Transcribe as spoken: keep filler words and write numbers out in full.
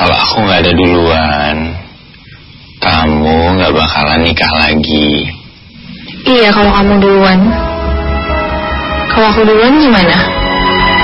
kalau aku nggak ada duluan, kamu nggak bakalan nikah lagi. Iya, kalau kamu duluan. Kalau aku duluan gimana?